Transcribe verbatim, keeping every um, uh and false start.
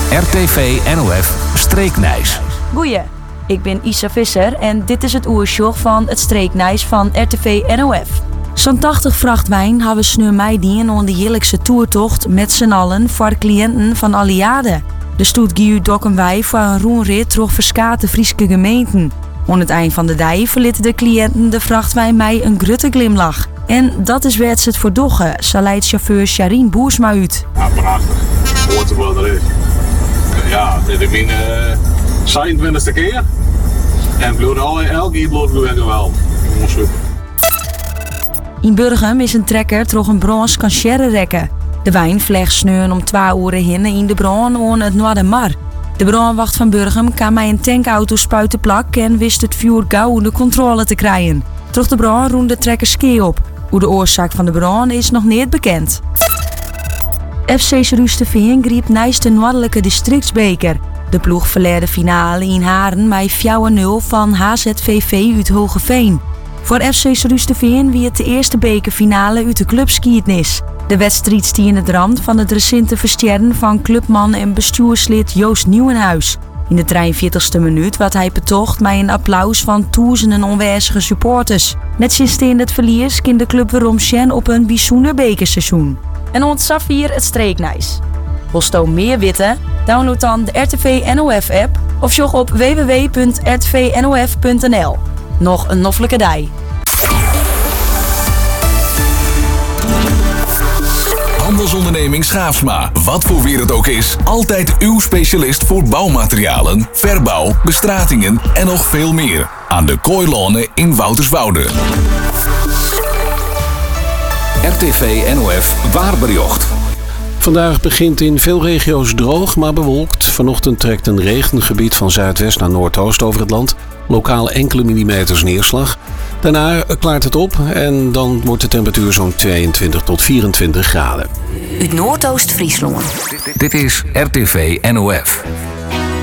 R T V N O F Streeknijs. Goeie, ik ben Isa Visser en dit is het oersjog van het Streeknijs van R T V N O F. Zo'n tachtig vrachtwijn hebben sneu meidien onder de heerlijkse toertocht met z'n allen voor de cliënten van Alliade. De stoet giu dokken wij voor een roenrit door verskate Frieske gemeenten. Aan het eind van de dag verlitten de cliënten de vrachtwijn mij een grutte glimlach. En dat is waar het voor doggen, zo leidt chauffeur Sharien Boersma uit. Ja, prachtig. Hoort er wel erin. Ja, dit is mijn uh, zevenentwintigste keer. En bloed al elke keer bloed bloed wel. Super. In Burgum is een trekker troch een brons kan sherren rekken. De wijn vleegt sneun om twee uren heen in de bron aan het Noordermar. De brandwacht van Burgum kan mij een tankauto spuiten plak en wist het vuur gauw onder controle te krijgen. Troch de brand roemde de trekker ski op. Hoe de oorzaak van de brand is nog niet bekend. F C Rusteveen griep naast de Noordelijke Districtsbeker. De ploeg verleerde finale in Haren met vier nul van H Z V V uit Hogeveen. Voor F C Rusteveen wie het de eerste bekerfinale uit de clubskietnis. De wedstrijd stie in het rand van het recente versterren van clubman en bestuurslid Joost Nieuwenhuis. In de drieënveertigste minuut werd hij betocht met een applaus van duizenden onwijzige supporters. Net sinds in het verlies kan de club weer omsjen op een bijzonder bekerseizoen. En ontzaf hier het Streeknijs. Wilt u meer weten? Download dan de R T V N O F app of jog op w w w punt r t v n o f punt n l. Nog een noffelijke dag. Handelsonderneming Schaafsma. Wat voor weer het ook is, altijd uw specialist voor bouwmaterialen, verbouw, bestratingen en nog veel meer. Aan de Kooilonen in Wouterswoude. R T V N O F Waarbericht. Vandaag begint in veel regio's droog, maar bewolkt. Vanochtend trekt een regengebied van zuidwest naar noordoost over het land. Lokaal enkele millimeters neerslag. Daarna klaart het op en dan wordt de temperatuur zo'n tweeëntwintig tot vierentwintig graden. Uit Noordoost-Friesland. Dit is R T V N O F.